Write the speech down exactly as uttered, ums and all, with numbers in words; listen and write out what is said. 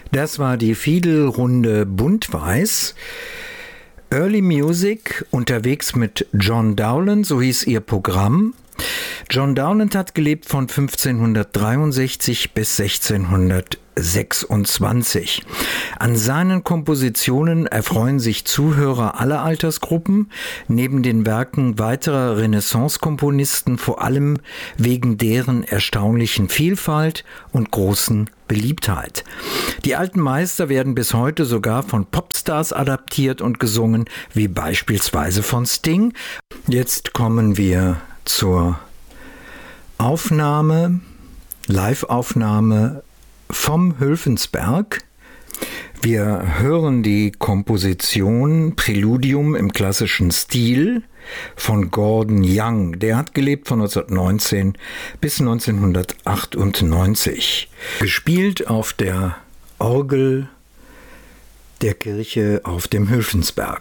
Das war die Fiedelrunde Buntweiß. Early Music, unterwegs mit John Dowland, so hieß ihr Programm. John Dowland hat gelebt von fünfzehnhundertdreiundsechzig bis sechzehnhundertsechsundzwanzig. An seinen Kompositionen erfreuen sich Zuhörer aller Altersgruppen, neben den Werken weiterer Renaissance-Komponisten, vor allem wegen deren erstaunlichen Vielfalt und großen Beliebtheit. Die alten Meister werden bis heute sogar von Popstars adaptiert und gesungen, wie beispielsweise von Sting. Jetzt kommen wir zur Aufnahme, Live-Aufnahme vom Hülfensberg. Wir hören die Komposition Präludium im klassischen Stil von Gordon Young. Der hat gelebt von neunzehnhundertneunzehn bis neunzehnhundertachtundneunzig. Gespielt auf der Orgel der Kirche auf dem Hülfensberg.